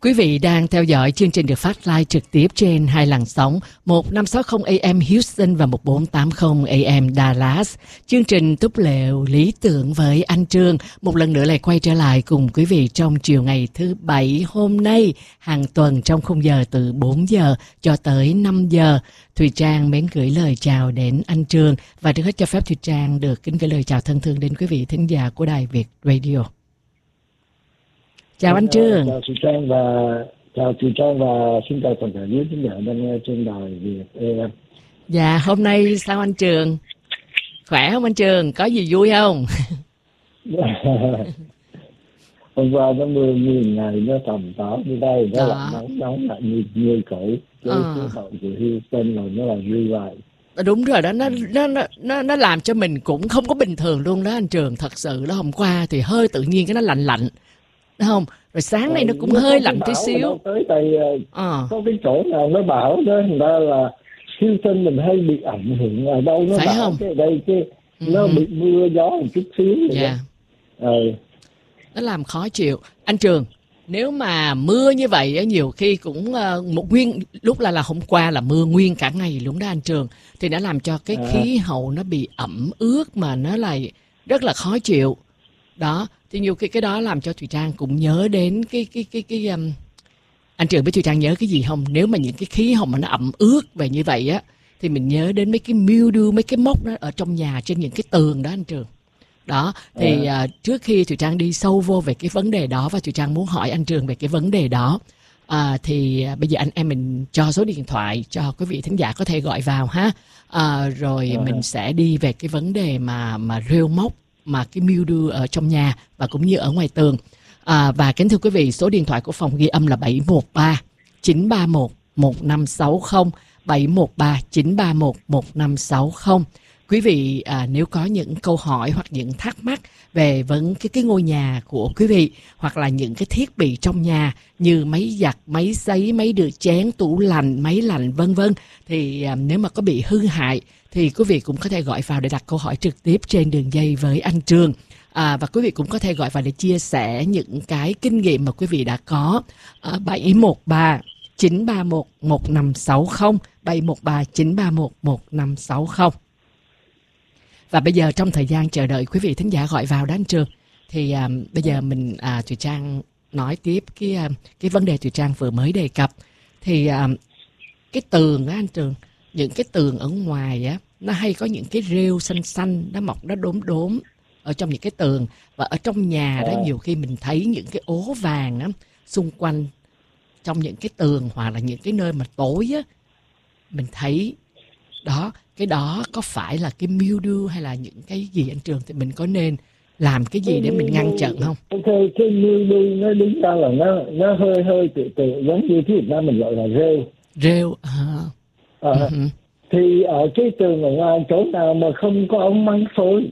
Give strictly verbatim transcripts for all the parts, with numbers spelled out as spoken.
Quý vị đang theo dõi chương trình được phát live trực tiếp trên hai làn sóng một năm sáu không A M Houston và một bốn tám không A M Dallas. Chương trình Túp Lều Lý Tưởng với anh Trương một lần nữa lại quay trở lại cùng quý vị trong chiều ngày thứ Bảy hôm nay, hàng tuần trong khung giờ từ bốn giờ cho tới năm giờ. Thùy Trang mến gửi lời chào đến anh Trương, và trước hết cho phép Thùy Trang được kính gửi lời chào thân thương đến quý vị thính giả của Đài Việt Radio. Chào anh Trương. Chào chị Trang và chào chị Trang và xin chào toàn cả quý khán giả đang nghe trên đài Việt a em. Dạ, hôm nay sao anh Trường? Khỏe không anh Trường? Có gì vui không? Hôm qua nó mưa nhiều ngày, nó tầm táo như đây, nó lại nóng nóng lại như như cũ. Cái khí hậu của Houston là nó là như vậy. Đúng rồi đó, nó nó nó nó làm cho mình cũng không có bình thường luôn đó anh Trường. Thật sự đó, hôm qua thì hơi tự nhiên cái nó lạnh lạnh. Đúng không? Rồi sáng nay nó cũng nó hơi lạnh tí xíu. Tới tại à. Có cái chỗ nào nó bảo đó, thành ra là Houston mình hay bị ảnh hưởng ở đâu nó phải bảo không? Cái đây cái uh-huh. Nó bị mưa gió một chút xíu. Dạ. Yeah. Ừ. Nó làm khó chịu. Anh Trường, nếu mà mưa như vậy nhiều khi cũng một nguyên lúc là là hôm qua là mưa nguyên cả ngày luôn đó anh Trường, thì nó làm cho cái khí à. hậu nó bị ẩm ướt mà nó lại rất là khó chịu. Đó, thì nhiều cái cái đó làm cho Thùy Trang cũng nhớ đến cái cái cái cái um... anh Trường biết Thùy Trang nhớ cái gì không? Nếu mà những cái khí hậu mà nó ẩm ướt về như vậy á, thì mình nhớ đến mấy cái mildew, mấy cái mốc đó ở trong nhà trên những cái tường đó anh Trường. Đó, thì à. uh, trước khi Thùy Trang đi sâu vô về cái vấn đề đó, và Thùy Trang muốn hỏi anh Trường về cái vấn đề đó, à, thì uh, bây giờ anh em mình cho số điện thoại cho quý vị thính giả có thể gọi vào ha, à, rồi à. mình sẽ đi về cái vấn đề mà mà rêu mốc, mà cái mildew ở trong nhà và cũng như ở ngoài tường. À, và kính thưa quý vị, số điện thoại của phòng ghi âm là bảy một ba chín ba một một năm sáu không, bảy một ba chín ba một một năm sáu không. Quý vị à, nếu có những câu hỏi hoặc những thắc mắc về vấn cái cái ngôi nhà của quý vị, hoặc là những cái thiết bị trong nhà như máy giặt, máy sấy, máy rửa chén, tủ lạnh, máy lạnh vân vân, thì à, nếu mà có bị hư hại thì quý vị cũng có thể gọi vào để đặt câu hỏi trực tiếp trên đường dây với anh Trường. À, và quý vị cũng có thể gọi vào để chia sẻ những cái kinh nghiệm mà quý vị đã có. À, bảy một ba chín ba một một năm sáu không, bảy một ba chín ba một một năm sáu không. Và bây giờ trong thời gian chờ đợi quý vị thính giả gọi vào đó anh Trường, thì à, bây giờ mình à, Thùy Trang nói tiếp cái à, cái vấn đề Thùy Trang vừa mới đề cập. Thì à, cái tường á anh Trường, những cái tường ở ngoài á, nó hay có những cái rêu xanh xanh, nó mọc, nó đốm đốm ở trong những cái tường. Và ở trong nhà đó nhiều khi mình thấy những cái ố vàng á, xung quanh trong những cái tường, hoặc là những cái nơi mà tối á, mình thấy đó, cái đó có phải là cái mildew hay là những cái gì anh Trường, thì mình có nên làm cái gì để mình ngăn chặn không? Ok, cái mildew nó đúng ra là nó nó hơi hơi tự tự giống như cái Việt Nam mình gọi là rêu. Rêu à. À, uh-huh. Thì ở cái tường ở ngoài chỗ nào mà không có ống mắng phối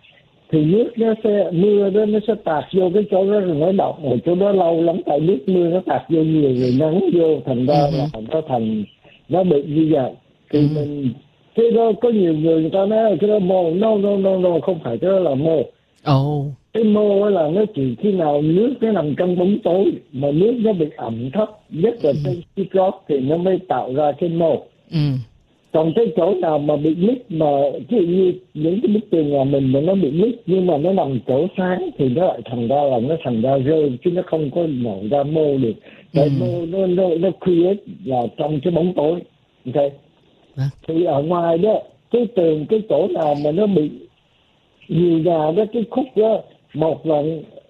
thì nước nó sẽ, mưa đó nó sẽ tạt vô cái chỗ đó rồi nó đọng ở chỗ đó lâu lắm, tại nước mưa nó tạt vô nhiều rồi nắng vô, thành ra uh-huh. là nó thành nó bị như vậy. Thì uh-huh. mình cái đó có nhiều người người ta nói cái đó mô, no no no no không phải, cái đó là mô. Oh. Cái mô là nó chỉ khi nào nước nó nằm trong bóng tối mà nước nó bị ẩm thấp, nhất là trên cái góc thì nó mới tạo ra cái mô. Ừ. Còn cái chỗ nào mà bị mít, mà ví dụ như những cái bức tường nhà mình mà nó bị mít nhưng mà nó nằm chỗ sáng thì nó lại thành ra là nó thành ra rơi, chứ nó không có nổi ra mô được. Tại ừ. mô nó nó nó create là trong cái bóng tối. Ok. À. Thì ở ngoài đó cái tường, cái chỗ nào mà nó bị nhiều nhà đó, cái khúc đó, một là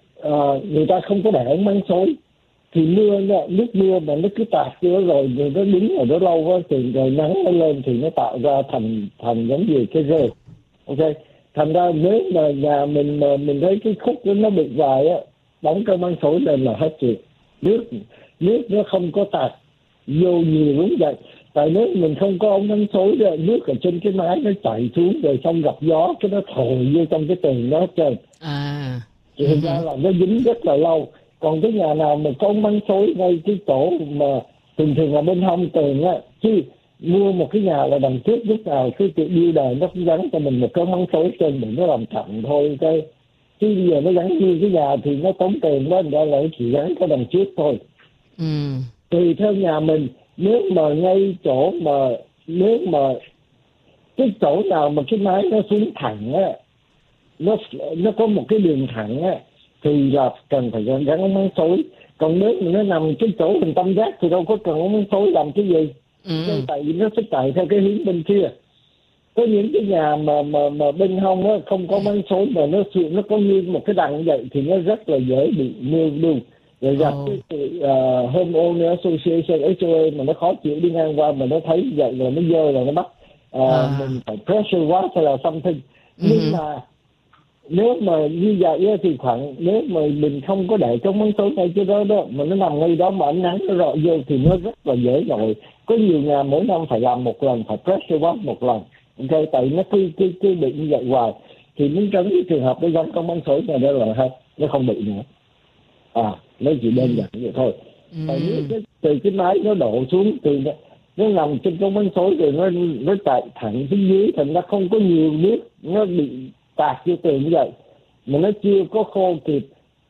uh, người ta không có để ống mắng xối thì mưa đó, nước mưa mà nó cứ tạt vô rồi rồi nó đứng ở đó lâu quá thì rồi nắng nó lên thì nó tạo ra thành thành giống như cái rêu. Ok, thành ra nếu mà nhà mình mà mình thấy cái khúc đó nó bị vài á, đóng cái măng xối lên là hết chuyện, nước nước nó không có tạt vô nhiều đúng vậy. Tại nếu mình không có ống mắng xối đó, nước ở trên cái mái nó chảy xuống rồi xong gặp gió cái nó thổi vô trong cái tường đó hết trơn. À. Thì thành ra là nó dính rất là lâu. Còn cái nhà nào mà có măng xối ngay cái chỗ mà thường thường là bên hông tường á, chứ mua một cái nhà là đằng trước lúc nào cái tự điêu đời nó cũng gắn cho mình một cái măng xối trên để nó làm chậm thôi. Cái chứ bây giờ nó gắn như cái nhà thì nó tốn tiền quá, ra là chỉ gắn cái đằng trước thôi. Ừ. Tùy theo nhà mình, nếu mà ngay chỗ mà nếu mà cái chỗ nào mà cái mái nó xuống thẳng á, nó nó có một cái đường thẳng á, thì là cần phải gắn ống máng xối. Còn nếu mà nó nằm cái chỗ hình tam giác thì đâu có cần ống máng xối làm cái gì. Ừ. Tại vì nó sẽ chạy theo cái hướng bên kia. Có những cái nhà mà mà mà bên hông á không có máng xối mà nó nó có như một cái đằng như vậy thì nó rất là dễ bị mưa luôn. Rồi gặp Oh. cái uh, Homeowner Association ếch ô a mà nó khó chịu đi ngang qua mà nó thấy vậy rồi nó dơ rồi nó bắt uh, À. mình phải pressure wash hay là something. Nhưng Ừ. mà nếu mà như vậy á, thì khoảng nếu mà mình không có để trong máng xối ngay chỗ đó đó mà nó nằm ngay đó mà ánh nắng nó rọi vô thì nó rất là dễ nổi. Có nhiều nhà mỗi năm phải làm một lần, phải pressure wash một lần. Ok, tại nó cứ cứ cứ bị như vậy hoài thì muốn tránh cái trường hợp nó gắn trong máng xối này đó là hết, nó không bị nữa. À, nó chỉ đơn giản vậy thôi. Ừ. Tại nếu cái, từ cái mái nó đổ xuống từ nó, nó nằm trên trong máng xối rồi nó nó chạy thẳng xuống dưới, thành ra không có nhiều nước nó bị tạt vô tường như vậy mà nó chưa có khô kịp,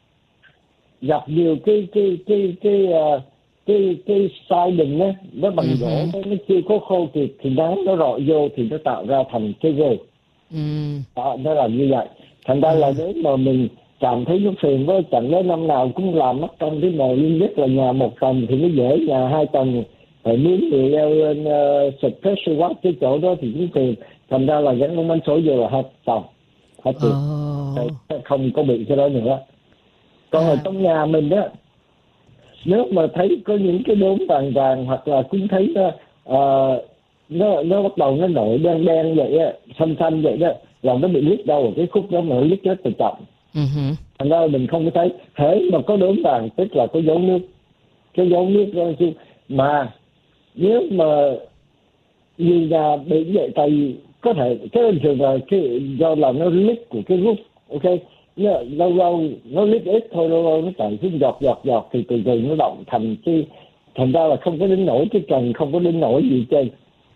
gặp nhiều cái cái cái cái uh, cái cái siding á nó bằng Ừ. gỗ nó chưa có khô kịp thì nắng nó rọi vô thì nó tạo ra thành cái rêu. Ừ. Đó, nó là như vậy. Thành ra là nếu mà mình cảm thấy nó phiền với chẳng lẽ năm nào cũng làm mất công cái nồi liên nhất là nhà một tầng thì nó dễ, nhà hai tầng phải mướn người leo lên uh, sụp pressure wash cái chỗ đó thì cũng phiền. Thành ra là gắn ống máng xối vô là hết xong, hết tiền. Oh. Không có bị cái đó nữa. Còn À. ở trong nhà mình á, nếu mà thấy có những cái đốm vàng vàng hoặc là cũng thấy nó uh, nó nó bắt đầu nó nổi đen đen vậy á, xanh xanh vậy đó, là nó bị lít đâu ở cái khúc đó mà nó lít rất là chậm. Uh-huh. Thành ra mình không có thấy. Hễ mà có đốm vàng tức là có dấu nước, cái dấu nước đó chứ. Mà nếu mà nhiều nhà bị vậy tại vì có thể cái bình thường là cái do là nó lít của cái roof, ok, nó, lâu lâu nó lít ít thôi, lâu lâu nó chạy xuống giọt giọt giọt thì từ từ nó động thành cái, thành ra là không có đến nổi cái trần, không có đến nổi gì trên.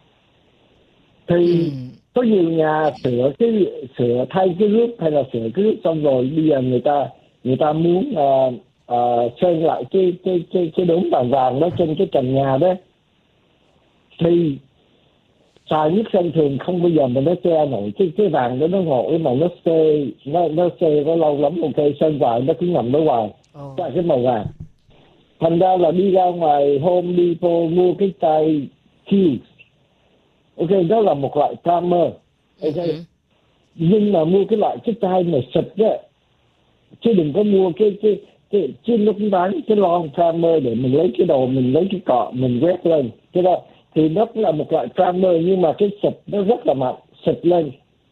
Thì Ừ. có nhiều nhà sửa cái sửa thay cái roof hay là sửa cái roof xong rồi bây giờ người ta người ta muốn uh, uh, sơn lại cái cái cái cái đốm vàng vàng đó trên cái trần nhà đó thì xài nước sơn thường không bao giờ mà nó che nổi cái cái vàng đó, nó ngộ mà nó xê nó nó xê nó lâu lắm, ok, sơn vàng nó cứ nằm đó hoài tại cái màu vàng. Thành ra là đi ra ngoài Home Depot mua cái chai Q, ok, đó là một loại primer, ok, uh-huh. Nhưng mà mua cái loại cái chai mà xịt đó, chứ đừng có mua cái cái cái chứ nó cũng bán cái lon primer để mình lấy cái đồ, mình lấy cái cọ mình quét lên cái đó thì nó là một loại primer, nhưng mà cái xịt nó rất là mạnh, xịt lên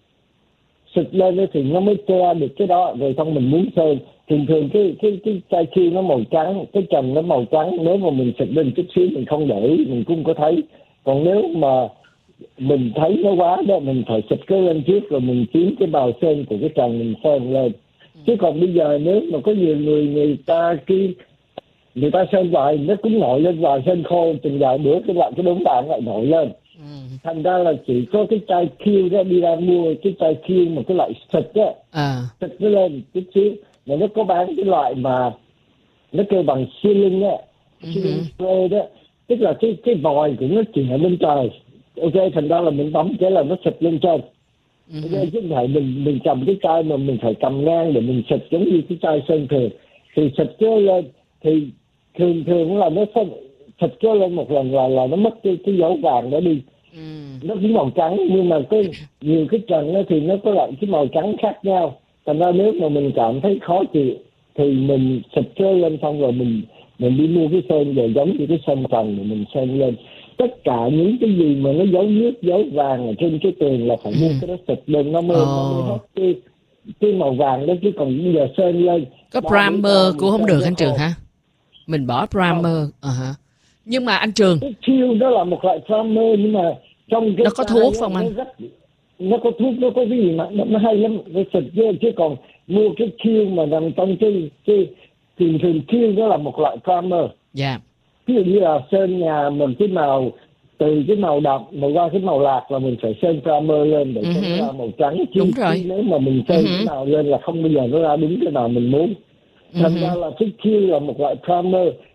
xịt lên thì nó mới che được cái đó. Rồi xong mình muốn sơn, thường thường cái cái cái chai Q nó màu trắng, cái trần nó màu trắng, nếu mà mình xịt lên chút xíu mình không để ý mình cũng có thấy. Còn nếu mà mình thấy nó quá đó, mình phải xịt cái lên trước rồi mình kiếm cái màu sơn của cái trần mình sơn lên. Chứ còn bây giờ nếu mà có nhiều người người ta khi người ta sơn vài nó cũng nổi lên, vài sơn khô chừng vài bữa cái lại cái đốm vàng lại nổi lên. Ừ. Thành ra là chỉ có cái chai Q đó, đi ra mua cái chai Q mà cái loại xịt á, à. xịt nó lên chút xíu. Mà nó có bán cái loại mà nó kêu bằng sealing á, sealing spray đó, tức là cái cái vòi của nó chĩa lên trời, ok, thành ra là mình bấm cái là nó xịt lên trên. Uh-huh. Okay, chứ không phải mình mình cầm cái chai mà mình phải cầm ngang để mình xịt giống như cái chai sơn thường. Thì xịt cái lên thì thường thường là nó xịt cái lên một lần là là nó mất cái cái dấu vàng đó đi. Uh-huh. Nó cũng màu trắng, nhưng mà cái nhiều cái trần đó thì nó có lại cái màu trắng khác nhau. Thành ra nếu mà mình cảm thấy khó chịu thì mình xịt cái lên xong rồi mình mình đi mua cái sơn về giống như cái sơn trần để mình sơn lên. Tất cả những cái gì mà nó dấu nước dấu vàng ở trên cái tường là phải mua cái đó xịt lên, nó mới, oh. nó mới hết cái, cái màu vàng đó. Chứ còn bây giờ sơn lên có primer cũng không được anh Trường hả? Mình bỏ primer à, hả? Nhưng mà anh Trường, cái Q đó là một loại primer, nhưng mà trong cái nó có thuốc không anh? Nó, rất, nó có thuốc, nó có cái gì mà nó hay lắm, nó xịt vô. Chứ còn mua cái Q mà nằm trong cái cái thường thường Q đó là một loại primer. Dạ. Yeah. Ví dụ như là sơn nhà mình cái màu từ cái màu đậm mà qua cái màu lạc là mình phải sơn primer lên để cho uh-huh. nó ra màu trắng. Chứ đúng rồi. nếu mà mình sơn uh-huh. cái nào lên là không bao giờ nó ra đúng cái nào mình muốn. Thành uh-huh. ra là cái Q là một loại primer,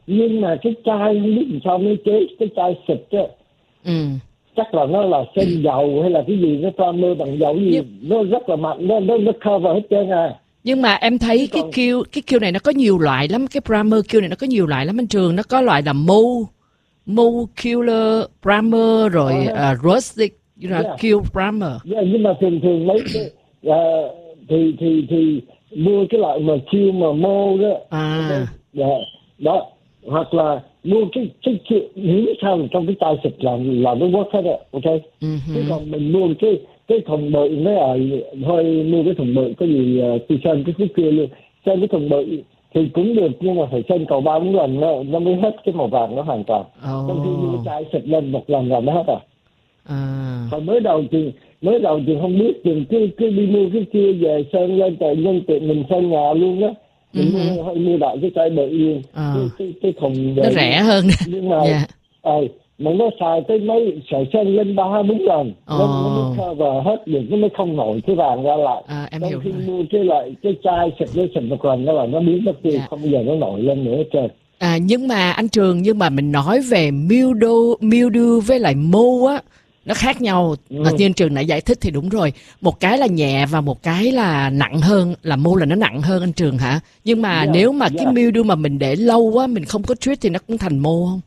Nhưng mà cái chai không biết làm sao mới chế cái chai xịt á. Ừ. Chắc là nó là sơn dầu hay là cái gì, nó primer bằng dầu gì, Nhưng, nó rất là mạnh, nó nó, nó cover hết trơn à. nhưng mà em thấy cái Còn kêu cái kêu này nó có nhiều loại lắm, cái primer kêu này nó có nhiều loại lắm anh Trường, nó có loại là mou mou killer primer rồi ờ, uh, rustic là yeah, kill primer. yeah, nhưng mà thường thường mấy cái ờ, thì thì thì mua cái loại mà chiêu mà mô đó, ok, À. dạ, đó, hoặc là mua cái cái chiêu miếng sao mà trong cái chai xịt là là nó work hết á, ok. Ừ Chứ hử. còn mình mua cái cái thùng bự mới ở thôi, mua cái thùng bự có gì uh, thì sơn cái cái kia luôn, sơn cái thùng bự thì cũng được, nhưng mà phải sơn cầu ba bốn lần nó nó mới hết cái màu vàng nó hoàn toàn. Trong khi mua Ồ. chai xịt lên một lần là nó hết à. À. Hồi mới đầu thì mới đầu thì không biết, thì cứ cứ đi mua cái kia về sơn lên, tự nhân tiện mình sơn nhà luôn á. Ừ Mình hử. mua hay mua đại cái chai bự luôn, À. cái cái cái thùng Nó về luôn. rẻ hơn. Nhưng mà Dạ. ờ mà nó xài tới mấy sợi sơn lên ba bốn lần nó nó mới Ồ. cover hết được, nó mới không nổi cái vàng ra lại. À, em Trong hiểu khi rồi. mua cái loại cái chai xịt lên xịt một lần đó là nó biến mất tiêu, Dạ. không bao giờ nó nổi lên nữa hết trơn. À, nhưng mà anh Trường, nhưng mà mình nói về mildew, mildew với lại mou á, nó khác nhau. Ừ. Mà như anh Trường nãy giải thích thì đúng rồi. Một cái là nhẹ và một cái là nặng hơn, là mou là nó nặng hơn anh Trường hả? Nhưng mà Yeah, nếu mà cái yeah. mildew mà mình để lâu á, mình không có treat thì nó cũng thành mou không?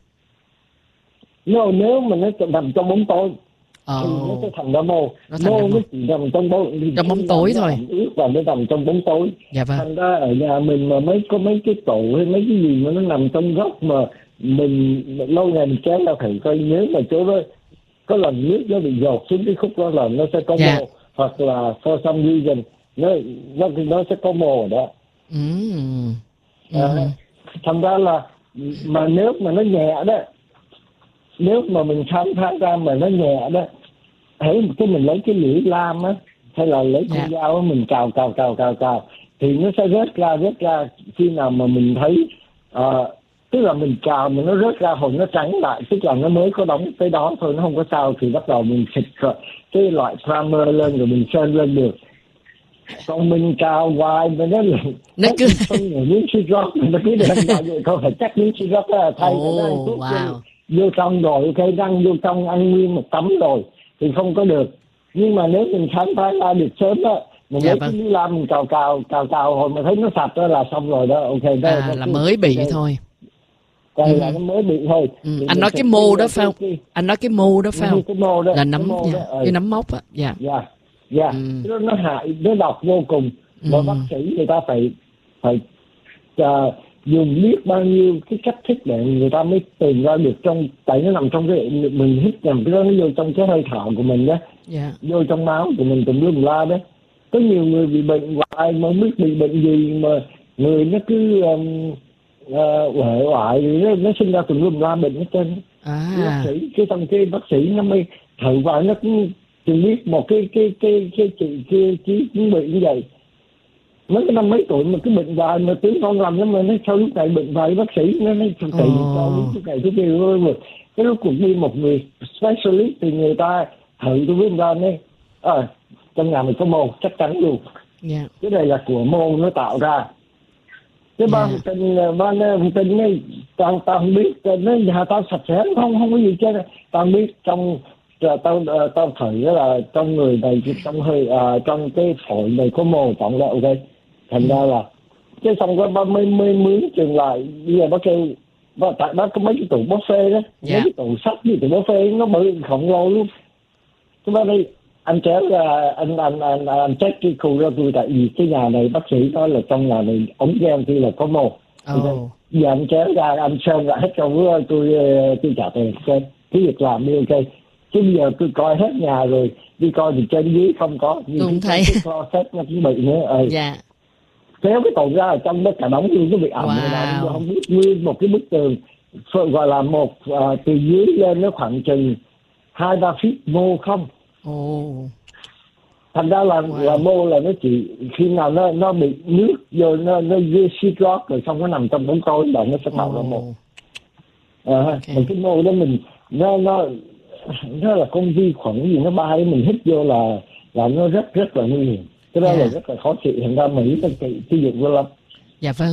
No, nếu mà nó nằm trong bóng tối thì nó Ồ. sẽ thành ra mô. Nó thành ra Mô mou. nó chỉ nằm trong bóng Trong bóng tối thôi. ướt và nó nằm trong bóng tối. Dạ vâng. Thành ra ở nhà mình mà mấy có mấy cái tủ hay mấy cái gì mà nó nằm trong góc mà mình lâu ngày mình kéo ra thử coi, nếu mà chỗ đó có lần nước nó bị dột xuống cái khúc đó là nó sẽ có Dạ. mô, hoặc là for some reason nó nó nó sẽ có mô ở đó. Ừ. Ừ. À, thành ra là mà nếu mà nó nhẹ đó, nếu mà mình khám phá ra mà nó nhẹ đó, hãy cái mình lấy cái lưỡi lam á hay là lấy con Dạ. dao á, mình cào cào cào cào cào thì nó sẽ rớt ra rớt ra khi nào mà mình thấy uh, tức là mình cào mà nó rớt ra hồi nó trắng lại, tức là nó mới có đóng tới đó thôi, nó không có sao, thì bắt đầu mình xịt cái loại primer lên rồi mình sơn lên được. Còn mình cào hoài mà nó Nó cứ miếng xì rót nó cứ đem ra rồi không phải chắc miếng xì rót là thay Ồ, ra thuốc wow. vô trong rồi, ok, răng vô trong ăn nguyên một tấm rồi thì không có được. Nhưng mà nếu mình khám phá ra được sớm á, mình Dạ lấy vâng. cái lưỡi lam mình cào cào cào cào hồi mà thấy nó sạch đó là xong rồi đó, ok. Đó, À, đó là cứ- mới bị ok. thôi. Còn Ừ. là nó mới bị thôi. Ừ. Thì Anh mình nói sẽ cái mô đó cái- phải không? cái- Anh nói cái mô đó phải cái- không? cái mô đó, Là cái nấm, mô dạ. đó, ừ. Cái nấm mốc á. Dạ. Dạ, dạ, Ừ. nó, nó hại, nó độc vô cùng. Và Ừ. bác sĩ người ta phải phải uh, dùng biết bao nhiêu cái cách thức để người ta mới tìm ra được, trong tại nó nằm trong cái mình hít nhầm cái đó, nó vô trong cái hơi thở của mình đó, Dạ. vô trong máu của mình tùm lum la đó. Có nhiều người bị bệnh hoài mà không biết bị bệnh gì mà người nó cứ um, uh, uể oải, nó, nó sinh ra tùm lum la bệnh hết trơn. Cái bác À. sĩ cái xong cái bác sĩ nó mới thử vào, nó cũng chỉ biết một cái cái cái cái chị kia chí cũng bị như vậy, mấy cái năm mấy tuổi mà cái bệnh vài mà tiếng con làm nó mà nó sau lúc này bệnh vài, bác sĩ nó nó tự Ồ. cho cái này cái kia rồi cái lúc cũng đi một người specialist thì người ta thử tôi với người ta nói ờ trong nhà mình có mô chắc chắn luôn, Dạ. cái này là của mô nó tạo ra. Cái ba Dạ. tin ba tin ấy, tao tao không biết, nó nhà tao sạch sẽ không không có gì chứ, tao biết trong tao tao thử là trong người này, trong hơi uh, trong cái phổi này có mô tổng là ok. Thành ra là cái xong cái ba mới mới mướn trường lại, bây giờ bác kêu và tại bác có mấy cái tủ buffet đó, Dạ. mấy cái tủ sắt với tủ buffet nó bự khổng lồ luôn. Cái bác đi anh chéo ra, anh anh anh anh check cái khu ra tôi, tại vì cái nhà này bác sĩ nói là trong nhà này ống gen thì là có mô. Ồ. Giờ anh chéo ra anh sơn lại hết cho tôi tôi tôi trả tiền, ok, cái việc làm đi ok. Chứ bây giờ tôi coi hết nhà rồi, đi coi thì trên dưới không có, Tôi cũng thấy. cái closet nó cũng bị nữa. Ừ. Dạ. Kéo cái tồn ra ở trong đó cả đống luôn, nó bị ẩm rồi Wow. đó, không biết nguyên một cái bức tường gọi là một uh, từ dưới lên nó khoảng chừng hai ba feet mô không. Ồ. Thành ra là Wow. là mô là nó chỉ khi nào nó nó bị nước rồi nó nó dư xịt rót rồi xong nó nằm trong bóng tối là nó sẽ tạo ra mô. Ồ. À, okay. Cái mô đó mình nó nó nó là con vi khuẩn gì nó bay, mình hít vô là là nó rất rất là nguy hiểm. Cái đó Dạ. là rất là khó chịu, thành ra Mỹ nó trị sử dụng vô lắm. Dạ vâng.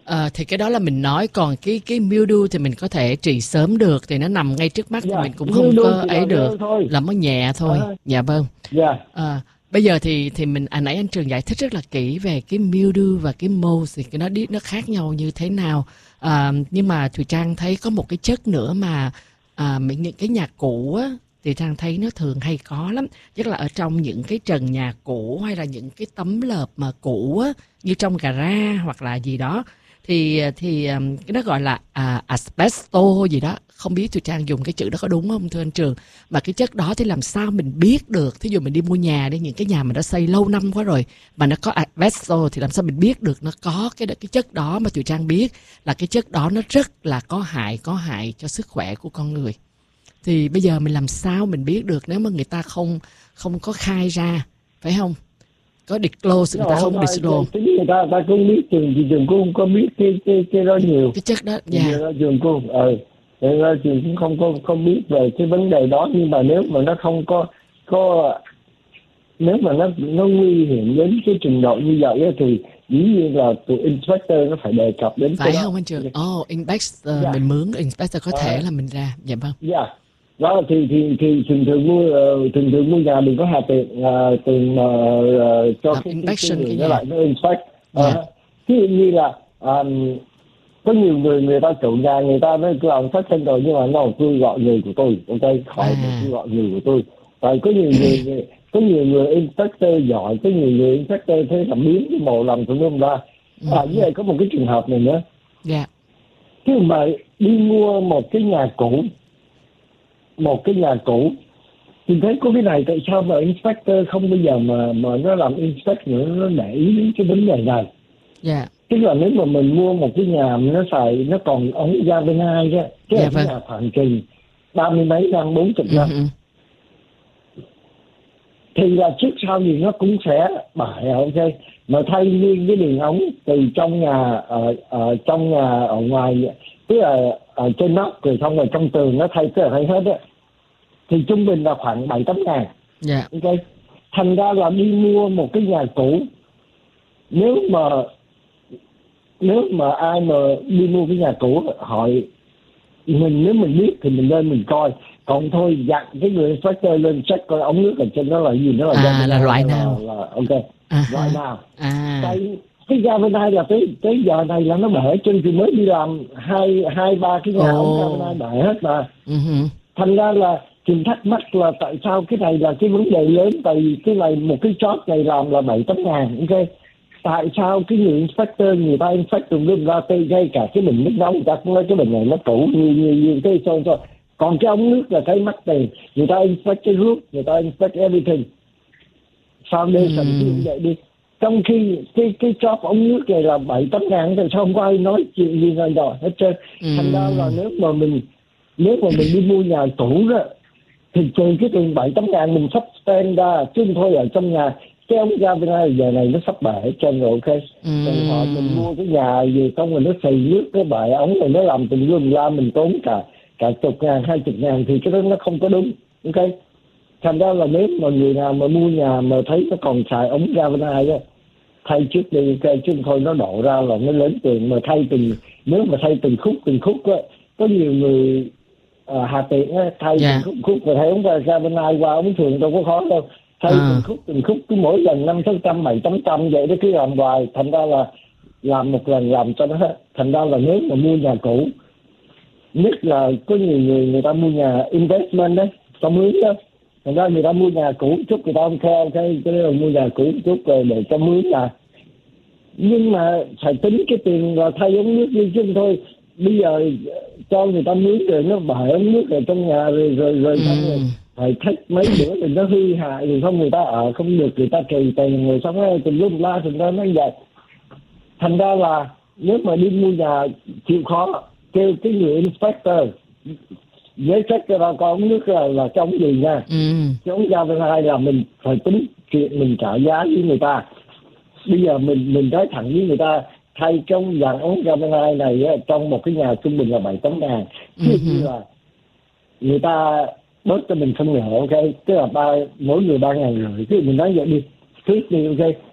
À, thì cái đó là mình nói, còn cái cái mildew thì mình có thể trị sớm được, thì nó nằm ngay trước mắt thì Dạ, mình cũng không có ấy là được, thôi. là nó nhẹ thôi. À, Dạ vâng. dạ. À, bây giờ thì thì mình à, nãy anh Trường giải thích rất là kỹ về cái mildew và cái mold thì cái nó đi nó khác nhau như thế nào. À, nhưng mà Thùy Trang thấy có một cái chất nữa mà à, những cái nhà cũ á, thì Trang thấy nó thường hay có lắm, nhất là ở trong những cái trần nhà cũ hay là những cái tấm lợp mà cũ á, như trong gara hoặc là gì đó, thì thì um, cái đó gọi là à, asbesto gì đó, không biết Thùy Trang dùng cái chữ đó có đúng không thưa anh Trường. Mà cái chất đó thì làm sao mình biết được, thí dụ mình đi mua nhà đi, những cái nhà mà đã xây lâu năm quá rồi mà nó có asbesto thì làm sao mình biết được nó có cái cái chất đó, mà Thùy Trang biết là cái chất đó nó rất là có hại có hại cho sức khỏe của con người. Thì bây giờ mình làm sao mình biết được nếu mà người ta không không có khai ra, phải không? Có disclose, người ta không disclose. Tính người ta ta cũng biết, trường thì trường cũng không có biết cái cái cái đó nhiều. Cái chất đó, dạ. Yeah. Trường cũng, ờ, ừ, trường cũng không có không biết về cái vấn đề đó, nhưng mà nếu mà nó không có có nếu mà nó nó nguy hiểm đến cái trình độ như vậy thì dĩ nhiên là tụi inspector nó phải đề cập đến phải cái không đó. anh Trường? Oh, inspector, Yeah. mình mướn inspector có thể À. là mình ra. Dạ vâng. Dạ. Yeah. Đó thì thì thì thường thường mua uh, thường thường mua nhà đừng có hạ tiền uh, tiền uh, cho Làm cái inspection cái, cái nó nhà. lại nó inspect. Dạ. Uh, ví dụ như là um, có nhiều người người ta chủ nhà người ta nó làm phát sinh rồi, nhưng mà nó tôi gọi người của tôi, ok, khỏi À. tôi gọi người của tôi. Tại có nhiều người có nhiều người inspector giỏi, có nhiều người inspector thế làm biến cái mồ làm tùm lum ra. Ừ. À, với lại có một cái trường hợp này nữa. Dạ. Chứ mà đi mua một cái nhà cũ một cái nhà cũ thì thấy có cái này, tại sao mà inspector không bây giờ mà mà nó làm inspect nữa, nó để ý đến cái vấn đề này. Dạ. Tức là nếu mà mình mua một cái nhà mà nó xài nó còn ống ga bên hai chứ, cái Dạ là cái vâng. nhà khoảng chừng ba mươi mấy năm, bốn chục năm, Ừ. thì là trước sau gì nó cũng sẽ bại, ok. Mà thay nguyên cái đường ống từ trong nhà ở, ở trong nhà ở ngoài, tức là ở trên nóc rồi xong rồi trong tường nó thay, tức là thay hết á, thì trung bình là khoảng bảy tám ngàn. Dạ. Ok. Thành ra là đi mua một cái nhà cũ, nếu mà nếu mà ai mà đi mua cái nhà cũ hỏi mình, nếu mình biết thì mình lên mình coi, còn thôi dặn cái người inspector lên check coi ống nước ở trên đó là gì, nó là À, là loại nào? là, là ok. À, Loại nào? À. Tại cái ga bên này là tới tới giờ này là nó bể, trên thì mới đi làm hai hai ba cái nhà ống ga bên này bể hết mà. Uh-huh. Thành ra là Trường thắc mắc là tại sao cái này là cái vấn đề lớn, tại vì cái này một cái job này làm là bảy tám ngàn, ok. Tại sao cái người inspector người ta inspect tùm lum ra, tới ngay cả cái bình nước nóng người ta cũng nói cái bình này nó cũ như như như cái sao sao, còn cái ống nước là cái mắc tiền, người ta inspect cái roof, người ta inspect everything, foundation Ừ. như vậy đi. Trong khi cái cái job ống nước này là bảy tám ngàn, thì sao không có ai nói chuyện gì ngồi đòi hết trơn. Ừ. Thành ra là nếu mà mình nếu mà mình đi mua nhà cũ đó thì trừ cái tiền bảy tám ngàn mình sắp spend ra, chứ không thôi ở trong nhà cái ống ga bên này giờ này nó sắp bể hết trơn rồi, ok. Ừ. Còn họ mình mua cái nhà gì xong rồi nó xì nước cái bể ống này, nó làm từng lum la, mình tốn cả cả chục ngàn hai chục ngàn thì cái đó nó không có đúng, ok. Thành ra là nếu mà người nào mà mua nhà mà thấy nó còn xài ống ga bên này á, thay trước đi, ok, chứ không thôi nó đổ ra là nó lớn tiền. Mà thay từng, nếu mà thay từng khúc từng khúc á, có nhiều người à, hà tiện á, thay Dạ. từng khúc khúc rồi thay ống ga bên này qua ống thường đâu có khó đâu, thay À. từng khúc từng khúc cứ mỗi lần năm sáu trăm bảy tám trăm vậy đó, cứ làm hoài. Thành ra là làm một lần làm cho nó hết. Thành ra là nếu mà mua nhà cũ, nhất là có nhiều người người ta mua nhà investment đấy, trong mướn đó, thành ra người ta mua nhà cũ chút, người ta không khe cái cái là mua nhà cũ chút rồi để cho mướn là, nhưng mà phải tính cái tiền là thay ống nước đi, chứ không thôi bây giờ cho người ta mướn rồi nó bể ống nước ở trong nhà rồi rồi rồi, Ừ. xong rồi phải thích mấy bữa thì nó hư hại rồi xong người ta ở không được, người ta trừ tiền rồi xong rồi tùm lum la, thành ra nó vậy. Thành ra là nếu mà đi mua nhà chịu khó kêu cái người inspector giấy check cho ra coi ống nước là, là cái ống gì nha. Ừ. Cái ống ga bên hai là mình phải tính chuyện mình trả giá với người ta. Bây giờ mình mình nói thẳng với người ta, thay trong dạng ống ga bên hai này á, trong một cái nhà trung bình là bảy tám ngàn, chứ Ừ. như là người ta bớt cho mình phân nửa, ok, tức là ba mỗi người ba ngàn rưỡi, chứ mình nói vậy đi, trước đi, ok.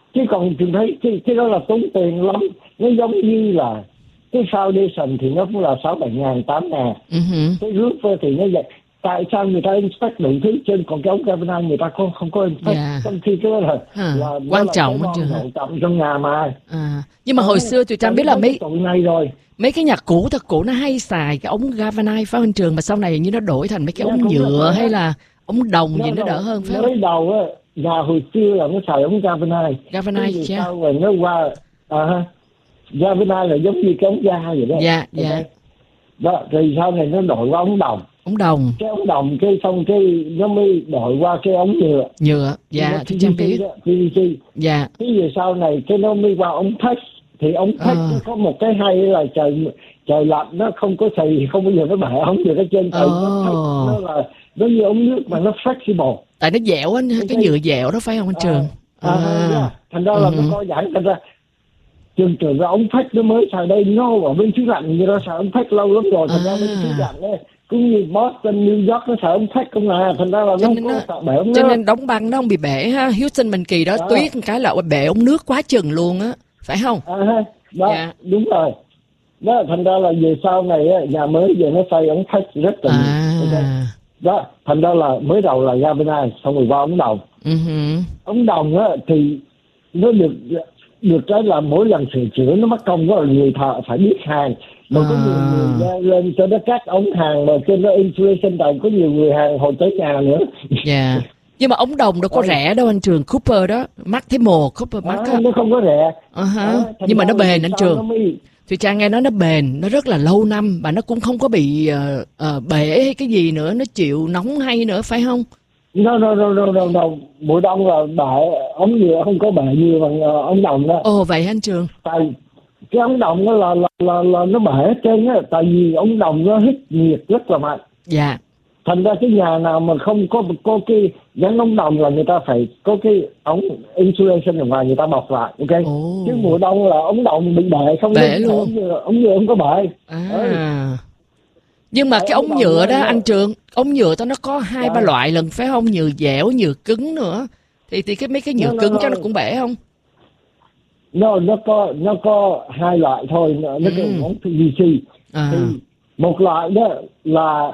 chứ còn tôi thấy cái, cái đó là tốn tiền lắm. Nó giống như là cái foundation thì nó cũng là sáu bảy ngàn, tám ngàn. Uh-huh. Cái roof thì nó vậy. Tại sao người ta inspect đủ thứ trên, còn cái ống galvanized người ta không không có inspect? Yeah. Trong khi cái đó là, à, là quan là trọng cái anh Trường. quan trọng trong nhà mà. À, nhưng mà hồi xưa tụi Trang biết là mấy tụi này rồi mấy cái nhà cũ thật cũ nó hay xài cái ống galvanized phải không anh Trường, mà sau này như nó đổi thành mấy cái ống nhựa hay là ống đồng gì nó đỡ hơn phải không? Mới đầu á, nhà hồi xưa là nó xài ống galvanized. Galvanized chứ. Sau rồi nó qua à, galvanized là giống như cái ống da vậy đó. Dạ, dạ. Đó, rồi sau này nó đổi qua ống đồng. Ống đồng. Cái ống đồng cái xong cái nó mới đổi qua cái ống nhựa. Nhựa, dạ, tôi Trang biết. pê vê xê. Dạ. Cái gì sau này cái nó mới qua ống PEX. Thì ống PEX à. nó có một cái hay là trời trời lạnh nó không có xì, không bao giờ nó bể ống nhựa cái trên. Tại nó, nó là nó như ống nước mà nó flexible. Tại nó dẻo anh, cái, cái nhựa dẻo đó phải không anh Trường? À, à, à. Thành ra là uh-huh. nó có giãn, thành ra trường trường ra ống phách nó mới xài đây, nó ở bên xứ lạnh người ta xài ống phách lâu lắm rồi. Thành à. ra bên xứ lạnh ấy, cũng như Boston, New York nó xài ống phách không à. Thành ra là nó không có sợ bể ống nước. Cho nên đóng băng nó không bị bể ha. Houston mình kỳ đó à. tuyết một cái là bể ống nước quá chừng luôn á, phải không? À, đó, dạ. Đúng rồi. Đó, thành ra là về sau này á, nhà mới giờ nó xây ống phách rất là nhiều. Okay. Đó, thành ra là mới đầu là galvanized, xong rồi qua ống đồng. Uh-huh. Ống đồng á thì nó được được cái là mỗi lần sửa chữa nó mất công đó là người thợ phải biết hàng, mà à. có nhiều người lên cho nó cắt ống hàng mà trên nó insulation, tại có nhiều người hàng hồi tới nhà nữa. Dạ. Yeah. Nhưng mà ống đồng đâu có ừ. rẻ đâu anh Trường. Cooper đó mắc thấy mồ, Cooper mắc à, nó không có rẻ. Uh-huh. À, nhưng mà nó bền anh Trường. Mới... Thì Trang nghe nói nó bền, nó rất là lâu năm và nó cũng không có bị uh, uh, bể hay cái gì nữa, nó chịu nóng hay nữa phải không? No, no, no, no, no, no. Mùa đông là bể, ống nhựa không có bể như bằng uh, ống đồng đó. Ồ vậy anh Trường? Tại cái ống đồng đó là là là, là nó bể hết trơn á, tại vì ống đồng nó hít nhiệt rất là mạnh. Dạ. Thành ra cái nhà nào mà không có có cái gắn ống đồng là người ta phải có cái ống insulation ở ngoài người ta bọc lại, ok? Oh. Chứ mùa đông là ống đồng bị bể không bể luôn. Ống nhựa, ống nhựa không có bể. À. Ừ. Nhưng mà cái ống nhựa đó anh Trường, ống nhựa đó nó có hai ba loại lần phải không? Nhựa dẻo, nhựa cứng nữa. Thì thì cái mấy cái nhựa cứng chắc nó cũng bể không? Nó nó có nó có hai loại thôi, nó nó cái ống pê vê xê. À. Thì một loại đó là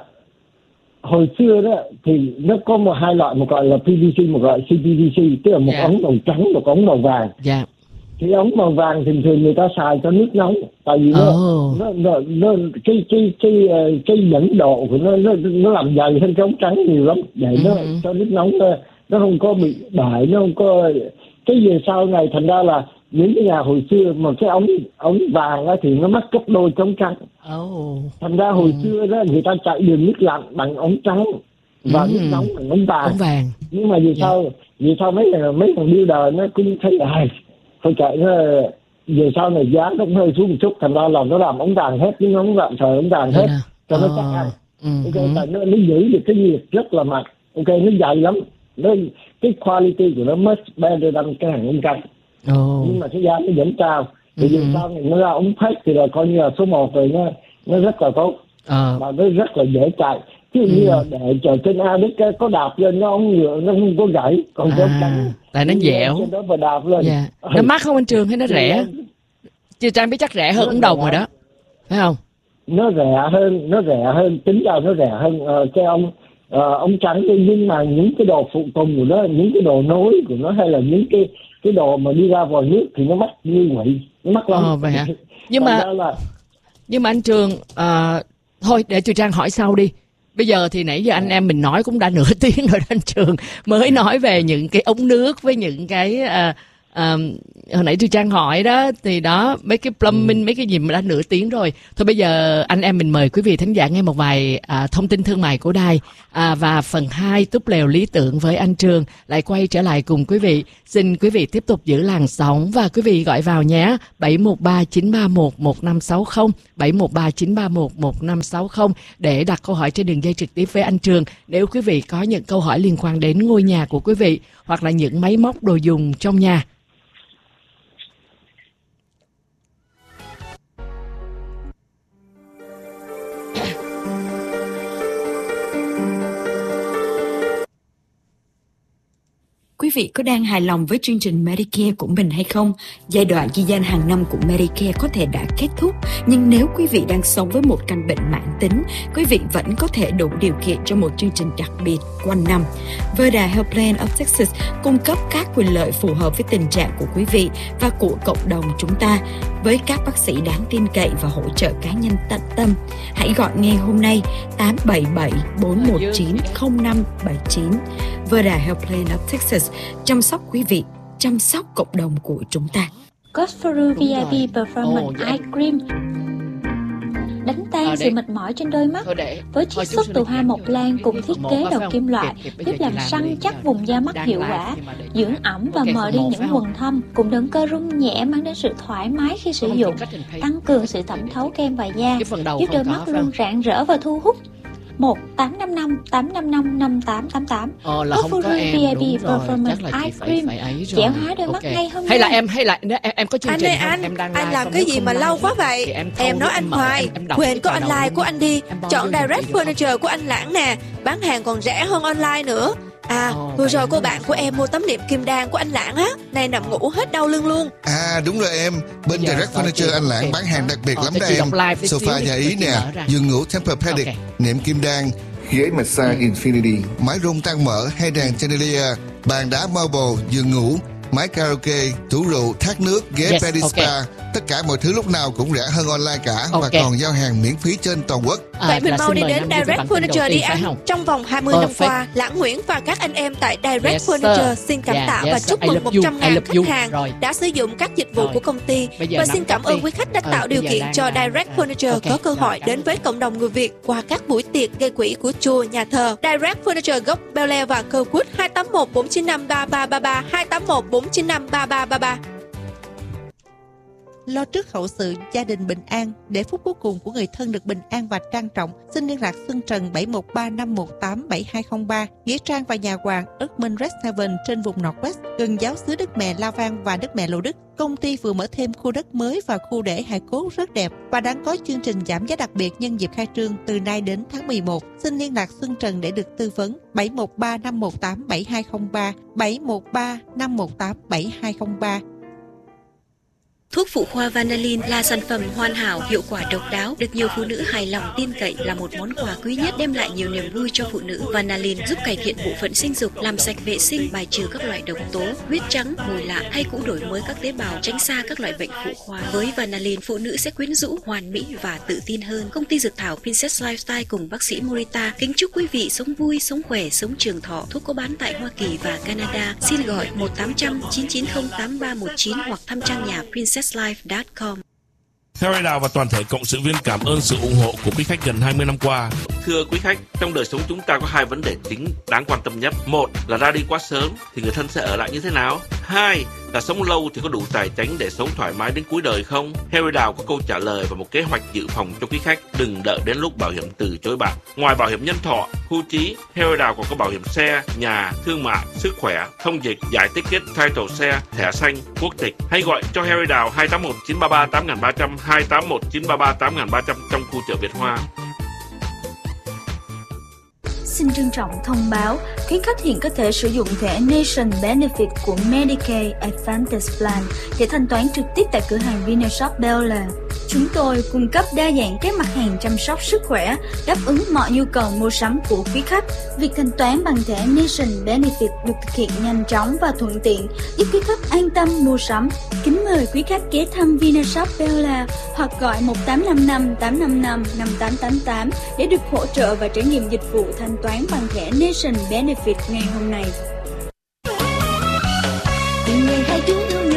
hồi xưa đó thì nó có một hai loại, một loại là pê vê xê, một loại xê pê vê xê, tức là một yeah. ống màu trắng, một ống màu vàng. Dạ. Yeah. Thì ống màu vàng thường thường người ta xài cho nước nóng, tại vì nó, oh. nó, nó, nó cái cái cái cái dẫn độ của nó nó nó làm dày hơn cái ống trắng nhiều lắm, để uh-huh. nó cho nước nóng nó, nó không có bị bể, nó không có cái gì sau này. Thành ra là những cái nhà hồi xưa mà cái ống ống vàng á thì nó mắc gấp đôi cái ống trắng. Oh. Thành ra hồi uh-huh. xưa đó người ta chạy đường nước lạnh bằng ống trắng và uh-huh. nước nóng bằng ống vàng. Ống vàng. Nhưng mà vì yeah. sao vì sao mấy mấy thằng builder nó cũng thấy là thôi chạy nó về sau này giá nó cũng hơi xuống một chút, thành ra là nó làm ống vàng hết, nhưng ống vàng trời ống vàng hết cho nó chắc ăn. Uh-huh. Ok, tại nó nó giữ được cái nhiệt rất là mạnh. Ok, nó dày lắm, nó cái quality của nó much better than cái hàng ống trắng. Oh. Nhưng mà cái giá nó vẫn cao. Thì vì uh-huh. sao này nó ra ống phách thì là coi như là số một rồi, nó nó rất là tốt. Uh. Mà nó rất là dễ chạy. Chứ uh-huh. như là để chờ trên A Đức có đạp lên nó ống nhựa nó không có gãy, còn à, cái ống trắng tại nó dẻo. Trên đó mà đạp lên. Yeah. Nó mắc không anh Trường hay nó rẻ? Chứ Trang biết chắc rẻ hơn ống đồng rồi đó, phải không? Nó rẻ hơn, nó rẻ hơn, tính ra nó rẻ hơn uh, cái ống uh, ống trắng, nhưng mà những cái đồ phụ tùng của nó, những cái đồ nối của nó hay là những cái cái đồ mà đi ra vòi nước thì nó mắc như vậy, nó mắc lắm. Ờ, vậy hả? Nhưng mà là... nhưng mà anh Trường uh, thôi để cho Trang hỏi sau đi. Bây giờ thì nãy giờ anh em mình nói cũng đã nửa tiếng rồi đó anh Trường, mới nói về những cái ống nước với những cái uh, uh, hồi nãy Tri Trang hỏi đó, thì đó mấy cái plumbing ừ. mấy cái gì mà đã nửa tiếng rồi. Thôi bây giờ anh em mình mời quý vị thính giả nghe một vài uh, thông tin thương mại của đài, uh, và phần hai túp lều lý tưởng với anh Trường lại quay trở lại cùng quý vị. Xin quý vị tiếp tục giữ làn sóng và quý vị gọi vào nhé, bảy một ba chín ba một một năm sáu không, bảy một ba chín ba một một năm sáu không để đặt câu hỏi trên đường dây trực tiếp với anh Trường. Nếu quý vị có những câu hỏi liên quan đến ngôi nhà của quý vị hoặc là những máy móc đồ dùng trong nhà. Quý vị có đang hài lòng với chương trình Medicare của mình hay không? Giai đoạn ghi danh hàng năm của Medicare có thể đã kết thúc, nhưng nếu quý vị đang sống với một căn bệnh mãn tính, quý vị vẫn có thể đủ điều kiện cho một chương trình đặc biệt quanh năm. Verda Health Plan of Texas cung cấp các quyền lợi phù hợp với tình trạng của quý vị và của cộng đồng chúng ta, với các bác sĩ đáng tin cậy và hỗ trợ cá nhân tận tâm. Hãy gọi ngay hôm nay tám bảy bảy bốn một chín không năm bảy chín. Verda Health Plan of Texas, chăm sóc quý vị, chăm sóc cộng đồng của chúng ta. Godfrey vê i pê Performance Ồ, Eye Cream đánh tan Ờ, sự để- mệt mỏi trên đôi mắt Thôi để- với thôi chiết chút xuất xíu từ để hoa em mộc vô- lan cùng cái thiết phần một kế phải đầu không? kim loại, Thì- thì bây giúp giờ làm làm săn đi, chắc giờ vùng da mắt đang hiệu live quả, nhưng mà để dưỡng làm. ẩm và Ok, mờ phần đi một những phải quầng không? thâm, cùng đựng cơ rung nhẹ mang đến sự thoải mái khi sử Không, dụng, thì cách hình tăng cường sự thẩm thấu kem và da, Cái phần đầu giúp không đôi có, mắt phải luôn không? rạng rỡ và thu hút. một tám năm năm tám năm năm năm tám tám tám. Ờ, là không có Godfrey em, vê i pê đúng rồi, Performance chắc là chị Eye phải- Cream phải ấy rồi. dẻo hóa đôi mắt Ok. ngay hôm Hay là nay. em hay là nếu em, em có chương Anh trình ơi không? anh, Em đang anh live làm không? cái Nếu gì không mà live lâu quá thì vậy? em Em thâu nói đi, anh mở, hoài, em- em đọc quên cái có bài đầu online luôn. của anh đi. Em bao Chọn nhiêu Direct được vậy Furniture của anh Lãng nè, bán hàng còn rẻ hơn online nữa. À, Ồ, vừa vậy rồi cô hả? bạn của em mua tấm nệm kim đan của anh Lãng á, này nằm ngủ hết đau lưng luôn. À đúng rồi em, bên Bây giờ Direct sao chị Furniture anh đọc Lãng kèm bán đó? hàng đặc biệt Ờ, lắm để đó chị em. đọc live tí xíu Sofa đi, nhà rồi Ý chị nè, mở ra. giường ngủ Tempur-Pedic, Ok. nệm kim đan, ghế massage Infinity, mái rung tăng mở hay đàn chandelier, bàn đá marble, giường ngủ, máy karaoke, tủ rượu, thác nước, ghế Yes, Pedi ok. Spa. Tất cả mọi thứ lúc nào cũng rẻ hơn online cả và Ok. còn giao hàng miễn phí trên toàn quốc. À, Vậy mình là mau xin đi mời đến Nam Duy với Direct bản tin đầu Furniture đi tiên, phải anh. không? Trong vòng hai mươi năm Perfect. qua, Lãng Nguyễn và các anh em tại Direct Yes, Furniture sir. xin cảm Yeah, tạ yes, và sir. chúc I mừng love một you. trăm I ngàn love khách you. hàng Rồi. đã sử dụng các dịch vụ Rồi. của công ty. Bây giờ Và nắm xin cảm bắt đi. ơn quý khách đã Ừ, tạo bây điều giờ kiện đang cho đang- Direct à, Furniture ok. có cơ Rồi, hội cảm đến ơn. với cộng đồng người Việt qua các buổi tiệc gây quỹ của chùa, nhà thờ. Direct Furniture gốc Bel Air và Kirkwood hai tám một bốn chín năm ba ba ba ba hai tám một bốn chín năm ba ba ba ba. Lo trước hậu sự gia đình bình an, để phút cuối cùng của người thân được bình an và trang trọng, xin liên lạc Xuân Trần bảy một ba năm một tám bảy hai không ba, Nghĩa Trang và nhà hoàng Erdman Red Seven trên vùng Northwest, gần giáo xứ Đức Mẹ La Vang và Đức Mẹ Lộ Đức. Công ty vừa mở thêm khu đất mới và khu để hài cốt rất đẹp và đang có chương trình giảm giá đặc biệt nhân dịp khai trương từ nay đến tháng mười một. Xin liên lạc Xuân Trần để được tư vấn bảy một ba năm một tám bảy hai không ba, bảy một ba năm một tám bảy hai không ba. Thuốc phụ khoa Vanillin là sản phẩm hoàn hảo, hiệu quả độc đáo, được nhiều phụ nữ hài lòng tin cậy, là một món quà quý nhất đem lại nhiều niềm vui cho phụ nữ. Vanillin giúp cải thiện bộ phận sinh dục, làm sạch vệ sinh, bài trừ các loại độc tố, huyết trắng, mùi lạ hay cũng đổi mới các tế bào, tránh xa các loại bệnh phụ khoa. Với Vanillin, phụ nữ sẽ quyến rũ, hoàn mỹ và tự tin hơn. Công ty dược thảo Princess Lifestyle cùng bác sĩ Morita kính chúc quý vị sống vui, sống khỏe, sống trường thọ. Thuốc có bán tại Hoa Kỳ và Canada. Xin gọi một tám trăm chín chín không tám ba một chín hoặc thăm trang nhà princess life chấm com. Theo Ray Đào và toàn thể cộng sự viên cảm ơn sự ủng hộ của quý khách gần hai mươi năm qua. Thưa quý khách, trong đời sống chúng ta có hai vấn đề chính đáng quan tâm nhất. Một là ra đi quá sớm thì người thân sẽ ở lại như thế nào? Hai là sống lâu thì có đủ tài chính để sống thoải mái đến cuối đời không? Harry Đào có câu trả lời và một kế hoạch dự phòng cho quý khách. Đừng đợi đến lúc bảo hiểm từ chối bạn. Ngoài bảo hiểm nhân thọ, hưu trí, Harry Đào còn có bảo hiểm xe, nhà, thương mại, sức khỏe, thông dịch, giải ticket, title xe, thẻ xanh, quốc tịch. Hãy gọi cho Harry Đào hai tám một chín ba ba tám ba không không, hai tám một chín ba ba tám ba không không trong khu chợ Việt Hoa. Xin trân trọng thông báo, quý khách hiện có thể sử dụng thẻ Nation Benefit của Medicaid Advantage Plan để thanh toán trực tiếp tại cửa hàng Vinashop Bel Air. Chúng tôi cung cấp đa dạng các mặt hàng chăm sóc sức khỏe, đáp ứng mọi nhu cầu mua sắm của quý khách. Việc thanh toán bằng thẻ Nation Benefit được thực hiện nhanh chóng và thuận tiện, giúp quý khách an tâm mua sắm. Kính mời quý khách ghé thăm Vinashop Bel Air hoặc gọi một tám năm năm tám năm năm năm tám tám tám để được hỗ trợ và trải nghiệm dịch vụ thanh toán bằng thẻ Nation Benefit ngày hôm nay. Người hai chúng yêu